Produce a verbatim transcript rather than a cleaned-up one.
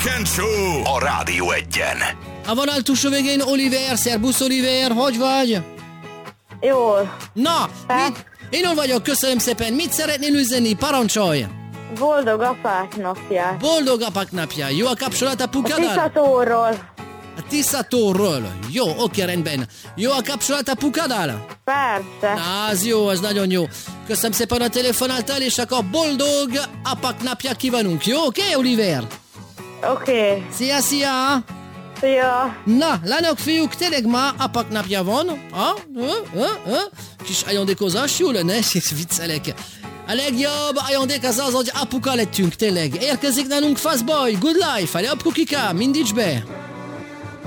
Weekend Show a Rádió Egyen. A vonal túlsó végén Oliver, szerbusz Oliver, hogy vagy? Jól. Na, mit? Én jól vagyok, köszönöm szépen. Mit szeretnél üzenni? Parancsolj! Boldog apák napját. Boldog apák napja. Jó a kapcsolat a A pukaddal? Tiszatóról. A Tiszatóról. Jó, oké, rendben. Jó a kapcsolat a pukaddal? Persze. Na, az jó, az nagyon jó. Köszönöm szépen a telefonáltál, és akkor boldog apák napja kívánunk. Jó, oké, okay, Oliver? Oké. Okay. Szia, szia! Szia. Na, lányok, fiúk, tényleg ma apák napja van. Ha? Ha? Ha? Ha? Kis ajándékozás, jó lenne, és viccelek. A legjobb ajándék az az, hogy apuka lettünk, tényleg. Érkezik nálunk Fastboy, Good Life, a legjobb kukika, mindíts be!